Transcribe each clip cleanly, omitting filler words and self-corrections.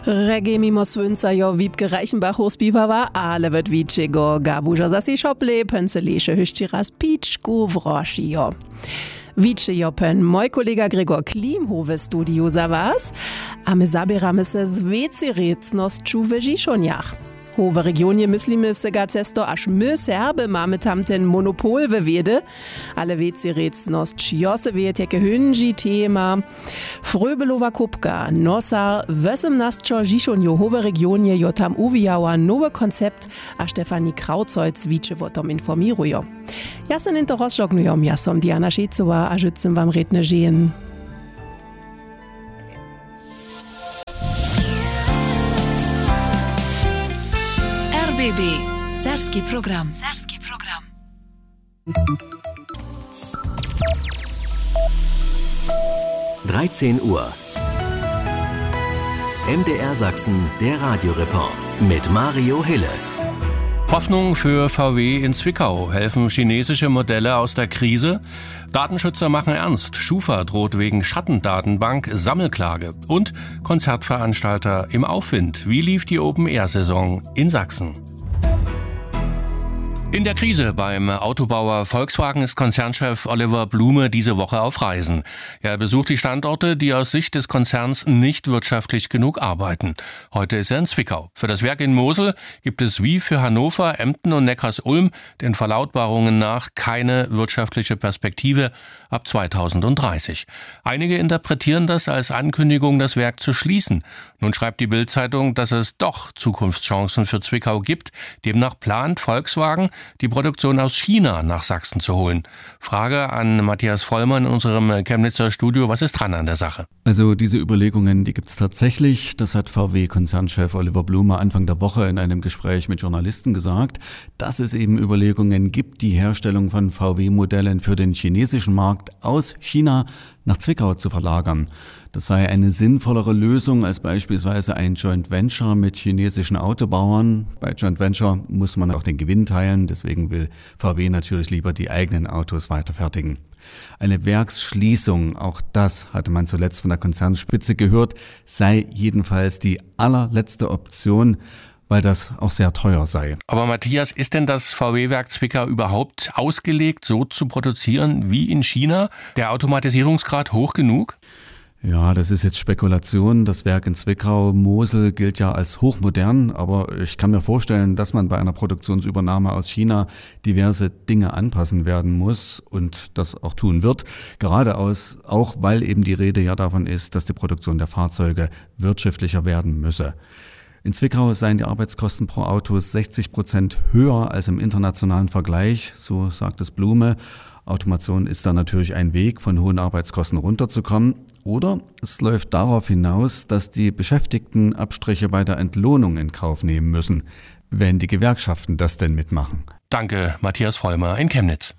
Reggae mimo słońca jo Wiebke Reichenbach hospiewała, ale wird wieczego gabuża zasi szople, pędzelesze hyszci raz piczku wrosi jo. Wicze jopen, mój kolega Gregor Klimhove studio za was, a my zabieramy se z wieci recnosću w Žižonjach. W regionie myslimy se ga cesto, aż my Serby mamy tam ten monopol w wiede, ale wieci recnosć jose wiet jakie hündzi tema. Fröbelowa kupka, nosa, w 18 Žižonjohowe regionie jo tam uwijała nowy koncept, a Stefanie Krautzeutz wicze o tom informirujo. Ja sen into rozžognujom, ja som Diana Šecova a žycem wam redne žehen. RBB Serbski program. 13 Uhr. MDR Sachsen, der Radioreport mit Mario Hille. Hoffnung für VW in Zwickau. Helfen chinesische Modelle aus der Krise? Datenschützer machen ernst. Schufa droht wegen Schattendatenbank Sammelklage. Und Konzertveranstalter im Aufwind. Wie lief die Open-Air-Saison in Sachsen? In der Krise beim Autobauer Volkswagen ist Konzernchef Oliver Blume diese Woche auf Reisen. Er besucht die Standorte, die aus Sicht des Konzerns nicht wirtschaftlich genug arbeiten. Heute ist er in Zwickau. Für das Werk in Mosel gibt es wie für Hannover, Emden und Neckarsulm den Verlautbarungen nach keine wirtschaftliche Perspektive ab 2030. Einige interpretieren das als Ankündigung, das Werk zu schließen. Nun schreibt die Bild-Zeitung, dass es doch Zukunftschancen für Zwickau gibt. Demnach plant Volkswagen, die Produktion aus China nach Sachsen zu holen. Frage an Matthias Vollmann in unserem Chemnitzer Studio. Was ist dran an der Sache? Also diese Überlegungen, die gibt es tatsächlich. Das hat VW-Konzernchef Oliver Blume Anfang der Woche in einem Gespräch mit Journalisten gesagt, dass es eben Überlegungen gibt, die Herstellung von VW-Modellen für den chinesischen Markt aus China nach Zwickau zu verlagern. Das sei eine sinnvollere Lösung als beispielsweise ein Joint Venture mit chinesischen Autobauern. Bei Joint Venture muss man auch den Gewinn teilen, deswegen will VW natürlich lieber die eigenen Autos weiterfertigen. Eine Werksschließung, auch das hatte man zuletzt von der Konzernspitze gehört, sei jedenfalls die allerletzte Option, weil das auch sehr teuer sei. Aber Matthias, ist denn das VW-Werk Zwickau überhaupt ausgelegt, so zu produzieren wie in China? Der Automatisierungsgrad hoch genug? Ja, das ist jetzt Spekulation. Das Werk in Zwickau, Mosel, gilt ja als hochmodern, aber ich kann mir vorstellen, dass man bei einer Produktionsübernahme aus China diverse Dinge anpassen werden muss und das auch tun wird. Geradeaus auch, weil eben die Rede ja davon ist, dass die Produktion der Fahrzeuge wirtschaftlicher werden müsse. In Zwickau seien die Arbeitskosten pro Auto 60% höher als im internationalen Vergleich, so sagt es Blume. Automation ist da natürlich ein Weg, von hohen Arbeitskosten runterzukommen. Oder es läuft darauf hinaus, dass die Beschäftigten Abstriche bei der Entlohnung in Kauf nehmen müssen, wenn die Gewerkschaften das denn mitmachen. Danke, Matthias Vollmer in Chemnitz.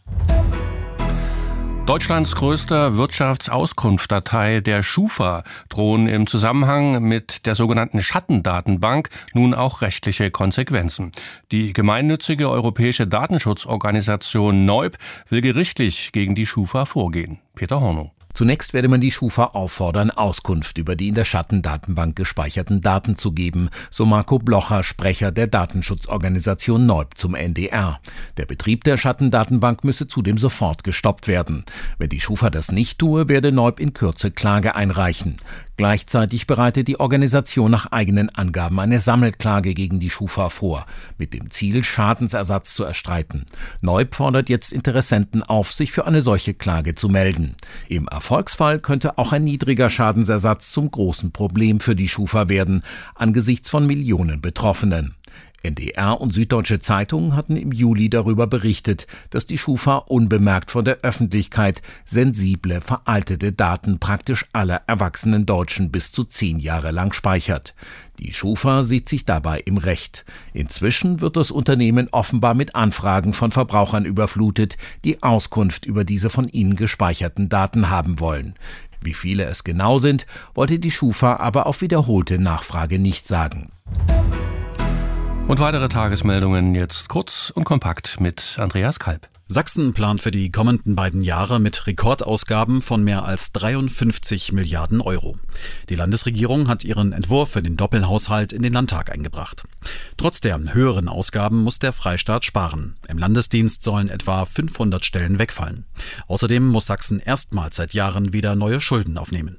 Deutschlands größter Wirtschaftsauskunftsdatei, der Schufa, drohen im Zusammenhang mit der sogenannten Schattendatenbank nun auch rechtliche Konsequenzen. Die gemeinnützige europäische Datenschutzorganisation NEUB will gerichtlich gegen die Schufa vorgehen. Peter Hornung. Zunächst werde man die Schufa auffordern, Auskunft über die in der Schattendatenbank gespeicherten Daten zu geben, so Marco Blocher, Sprecher der Datenschutzorganisation NEUB zum NDR. Der Betrieb der Schattendatenbank müsse zudem sofort gestoppt werden. Wenn die Schufa das nicht tue, werde NEUB in Kürze Klage einreichen. Gleichzeitig bereitet die Organisation nach eigenen Angaben eine Sammelklage gegen die Schufa vor, mit dem Ziel, Schadensersatz zu erstreiten. NEUB fordert jetzt Interessenten auf, sich für eine solche Klage zu melden. Im Erfolgsfall könnte auch ein niedriger Schadensersatz zum großen Problem für die Schufa werden, angesichts von Millionen Betroffenen. NDR und Süddeutsche Zeitung hatten im Juli darüber berichtet, dass die Schufa unbemerkt von der Öffentlichkeit sensible, veraltete Daten praktisch aller erwachsenen Deutschen bis zu 10 Jahre lang speichert. Die Schufa sieht sich dabei im Recht. Inzwischen wird das Unternehmen offenbar mit Anfragen von Verbrauchern überflutet, die Auskunft über diese von ihnen gespeicherten Daten haben wollen. Wie viele es genau sind, wollte die Schufa aber auf wiederholte Nachfrage nicht sagen. Und weitere Tagesmeldungen jetzt kurz und kompakt mit Andreas Kalb. Sachsen plant für die kommenden beiden Jahre mit Rekordausgaben von mehr als 53 Milliarden Euro. Die Landesregierung hat ihren Entwurf für den Doppelhaushalt in den Landtag eingebracht. Trotz der höheren Ausgaben muss der Freistaat sparen. Im Landesdienst sollen etwa 500 Stellen wegfallen. Außerdem muss Sachsen erstmals seit Jahren wieder neue Schulden aufnehmen.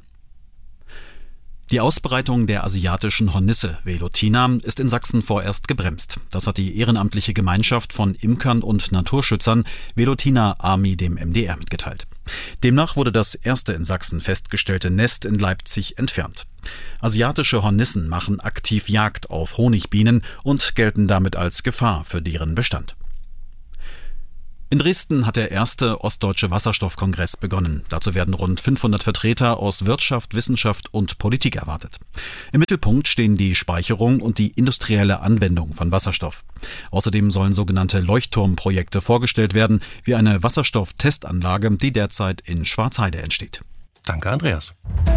Die Ausbreitung der asiatischen Hornisse Velutina ist in Sachsen vorerst gebremst. Das hat die ehrenamtliche Gemeinschaft von Imkern und Naturschützern Velutina Army dem MDR mitgeteilt. Demnach wurde das erste in Sachsen festgestellte Nest in Leipzig entfernt. Asiatische Hornissen machen aktiv Jagd auf Honigbienen und gelten damit als Gefahr für deren Bestand. In Dresden hat der erste Ostdeutsche Wasserstoffkongress begonnen. Dazu werden rund 500 Vertreter aus Wirtschaft, Wissenschaft und Politik erwartet. Im Mittelpunkt stehen die Speicherung und die industrielle Anwendung von Wasserstoff. Außerdem sollen sogenannte Leuchtturmprojekte vorgestellt werden, wie eine Wasserstofftestanlage, die derzeit in Schwarzheide entsteht. Danke, Andreas.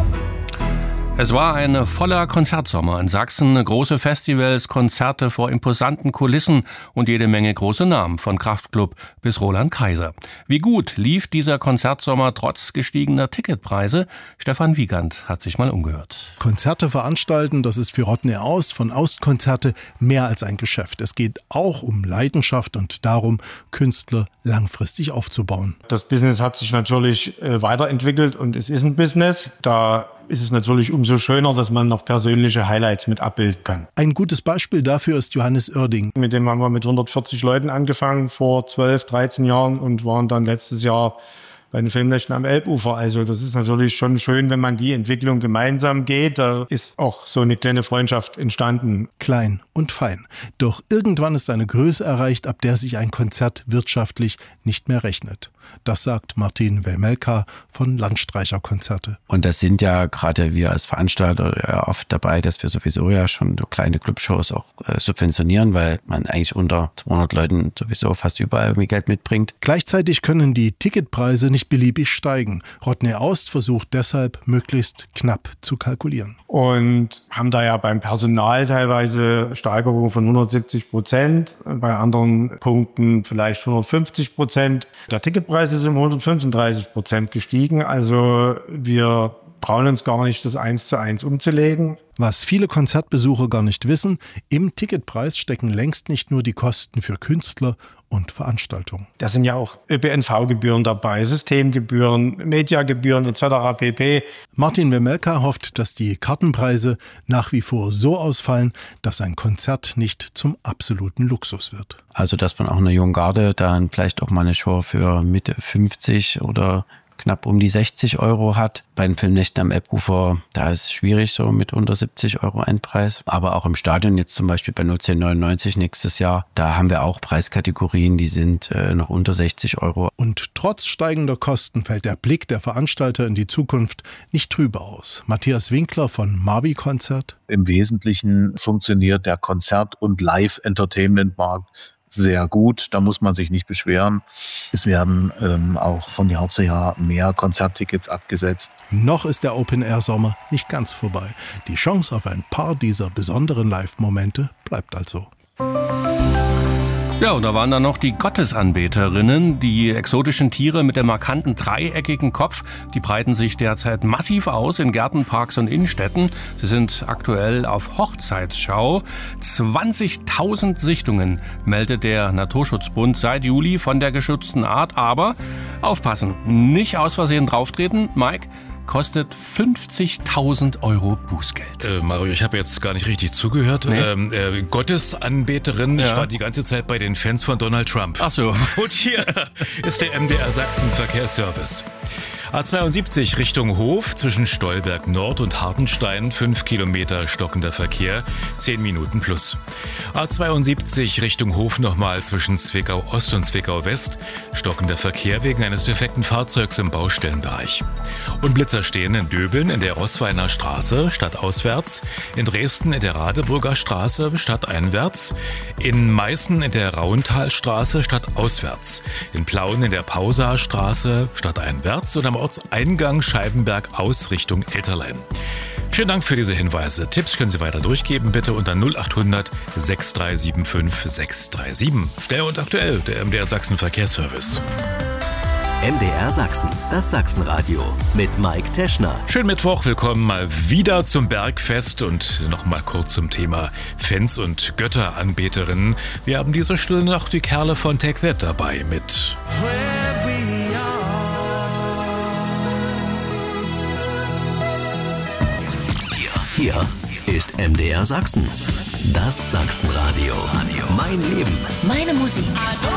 Es war ein voller Konzertsommer in Sachsen. Große Festivals, Konzerte vor imposanten Kulissen und jede Menge große Namen, von Kraftklub bis Roland Kaiser. Wie gut lief dieser Konzertsommer trotz gestiegener Ticketpreise? Stefan Wiegand hat sich mal umgehört. Konzerte veranstalten, das ist für Rodney Aust von Aust-Konzerte mehr als ein Geschäft. Es geht auch um Leidenschaft und darum, Künstler langfristig aufzubauen. Das Business hat sich natürlich weiterentwickelt und es ist ein Business. Da ist es natürlich umso schöner, dass man noch persönliche Highlights mit abbilden kann. Ein gutes Beispiel dafür ist Johannes Oerding. Mit dem haben wir mit 140 Leuten angefangen vor 12, 13 Jahren und waren dann letztes Jahr bei den Filmnächten am Elbufer. Also das ist natürlich schon schön, wenn man die Entwicklung gemeinsam geht. Da ist auch so eine kleine Freundschaft entstanden. Klein und fein. Doch irgendwann ist eine Größe erreicht, ab der sich ein Konzert wirtschaftlich nicht mehr rechnet. Das sagt Martin Wemelka von Landstreicherkonzerte. Und das sind ja gerade wir als Veranstalter ja oft dabei, dass wir sowieso ja schon so kleine Clubshows auch subventionieren, weil man eigentlich unter 200 Leuten sowieso fast überall irgendwie Geld mitbringt. Gleichzeitig können die Ticketpreise nicht beliebig steigen. Rodney Aust versucht deshalb, möglichst knapp zu kalkulieren. Und haben da ja beim Personal teilweise Steigerungen von 170%, bei anderen Punkten vielleicht 150%. Der Ticketpreis ist um 135% gestiegen. Also wir brauchen uns gar nicht das 1:1 umzulegen. Was viele Konzertbesucher gar nicht wissen, im Ticketpreis stecken längst nicht nur die Kosten für Künstler und Veranstaltungen. Da sind ja auch ÖPNV-Gebühren dabei, Systemgebühren, Mediagebühren etc. pp. Martin Wemelka hofft, dass die Kartenpreise nach wie vor so ausfallen, dass ein Konzert nicht zum absoluten Luxus wird. Also dass man auch in der jungen Garde dann vielleicht auch mal eine Show für Mitte 50 oder knapp um die 60 Euro hat. Bei den Filmnächten am Elbufer, da ist es schwierig, so mit unter 70 Euro Einpreis. Aber auch im Stadion, jetzt zum Beispiel bei 1999 nächstes Jahr, da haben wir auch Preiskategorien, die sind noch unter 60 Euro. Und trotz steigender Kosten fällt der Blick der Veranstalter in die Zukunft nicht trübe aus. Matthias Winkler von Marvi Konzert. Im Wesentlichen funktioniert der Konzert- und Live-Entertainment-Markt sehr gut, da muss man sich nicht beschweren. Es werden auch von Jahr zu Jahr mehr Konzerttickets abgesetzt. Noch ist der Open-Air-Sommer nicht ganz vorbei. Die Chance auf ein paar dieser besonderen Live-Momente bleibt also. Ja, und da waren dann noch die Gottesanbeterinnen. Die exotischen Tiere mit dem markanten dreieckigen Kopf, die breiten sich derzeit massiv aus in Gärten, Parks und Innenstädten. Sie sind aktuell auf Hochzeitsschau. 20.000 Sichtungen meldet der Naturschutzbund seit Juli von der geschützten Art. Aber aufpassen, nicht aus Versehen drauftreten. Mike, kostet 50.000 Euro Bußgeld. Mario, ich habe jetzt gar nicht richtig zugehört. Nee. Gottesanbeterin, ja. Ich war die ganze Zeit bei den Fans von Donald Trump. Ach so. Und hier ist der MDR Sachsen Verkehrsservice. A72 Richtung Hof zwischen Stolberg Nord und Hartenstein, 5 Kilometer stockender Verkehr, 10 Minuten plus. A72 Richtung Hof nochmal zwischen Zwickau Ost und Zwickau West, stockender Verkehr wegen eines defekten Fahrzeugs im Baustellenbereich. Und Blitzer stehen in Döbeln in der Roßweiner Straße stadtauswärts, in Dresden in der Radeburger Straße stadteinwärts, in Meißen in der Rauentalstraße stadtauswärts, in Plauen in der Pausaer Straße stadteinwärts und am Ortseingang Scheibenberg aus Richtung Elterlein. Schönen Dank für diese Hinweise. Tipps können Sie weiter durchgeben, bitte unter 0800 6375 637. Schnell und aktuell, der MDR Sachsen Verkehrsservice. MDR Sachsen, das Sachsenradio mit Mike Teschner. Schönen Mittwoch, willkommen mal wieder zum Bergfest und nochmal kurz zum Thema Fans und Götteranbeterinnen. Wir haben diese Stunde noch die Kerle von Take That dabei mit Hier ist MDR Sachsen, das Sachsenradio. Mein Leben. Meine Musik.